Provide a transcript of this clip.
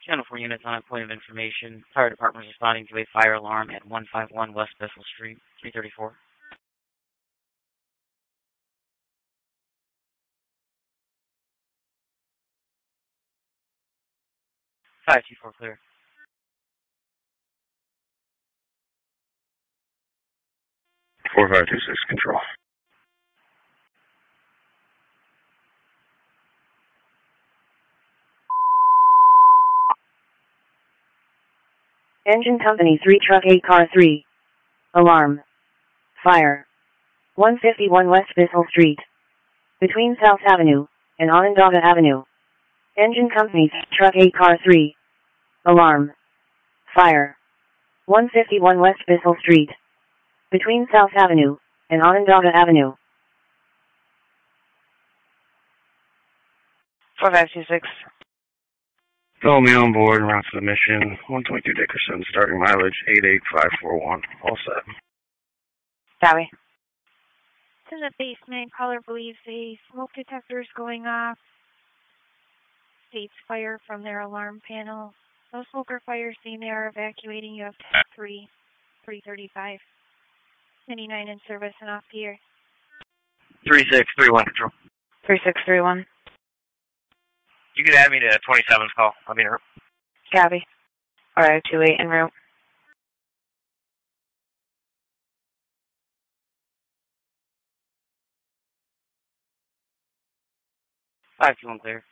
Channel 4 units on a point of information. Fire department is responding to a fire alarm at 151 West Bissell Street, 334. 524 clear. Four 526 control. Engine Company 3 Truck 8 Car 3. Alarm. Fire. 151 West Bissell Street. Between South Avenue and Onondaga Avenue. Engine Company Truck 8 Car 3. Alarm. Fire. 151 West Bissell Street. Between South Avenue and Onondaga Avenue. 4526. Fill me on board and route to the mission. 122 Dickerson, starting mileage 88541. All set. Copy. It's in the basement. Caller believes a smoke detector is going off. States fire from their alarm panel. No smoke or fire seen. They are evacuating. You have 335. 99 in service and off the air. 3631 control. 3631. You can add me to 27's call. I'll be in a room. Copy. Alright, 28 en route. 521 clear.